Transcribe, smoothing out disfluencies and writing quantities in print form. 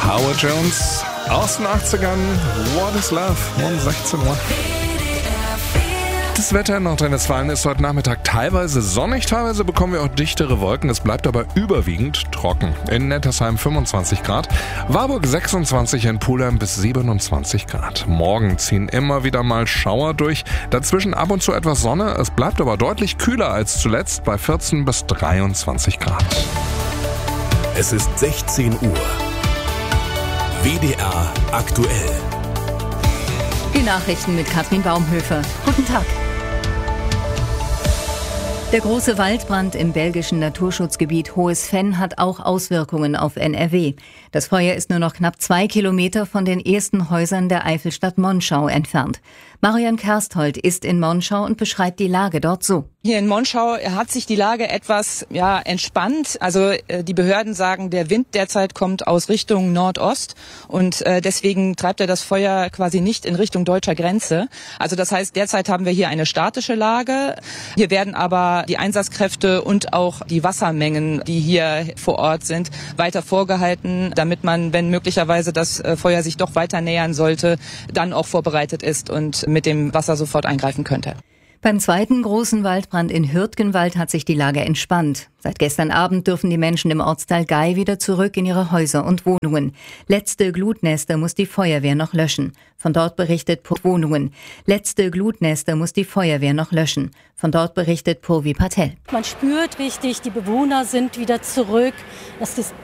Howard Jones aus den 80ern. What is Love? Um 16 Uhr. Das Wetter in Nordrhein-Westfalen ist heute Nachmittag teilweise sonnig, teilweise bekommen wir auch dichtere Wolken. Es bleibt aber überwiegend trocken. In Nettersheim 25 Grad, Warburg 26, in Pulheim bis 27 Grad. Morgen ziehen immer wieder mal Schauer durch, dazwischen ab und zu etwas Sonne. Es bleibt aber deutlich kühler als zuletzt bei 14 bis 23 Grad. Es ist 16 Uhr. WDR aktuell. Die Nachrichten mit Katrin Baumhöfer. Guten Tag. Der große Waldbrand im belgischen Naturschutzgebiet Hohes Venn hat auch Auswirkungen auf NRW. Das Feuer ist nur noch knapp 2 Kilometer von den ersten Häusern der Eifelstadt Monschau entfernt. Marion Kersthold ist in Monschau und beschreibt die Lage dort so. Hier in Monschau hat sich die Lage etwas entspannt. Also die Behörden sagen, der Wind derzeit kommt aus Richtung Nordost und deswegen treibt er das Feuer quasi nicht in Richtung deutscher Grenze. Also das heißt, derzeit haben wir hier eine statische Lage. Hier werden aber die Einsatzkräfte und auch die Wassermengen, die hier vor Ort sind, weiter vorgehalten, damit man, wenn möglicherweise das Feuer sich doch weiter nähern sollte, dann auch vorbereitet ist und mit dem Wasser sofort eingreifen könnte. Beim zweiten großen Waldbrand in Hürtgenwald hat sich die Lage entspannt. Seit gestern Abend dürfen die Menschen im Ortsteil Gay wieder zurück in ihre Häuser und Wohnungen. Letzte Glutnester muss die Feuerwehr noch löschen. Von dort berichtet Purvi Patel. Man spürt richtig, die Bewohner sind wieder zurück. Es ist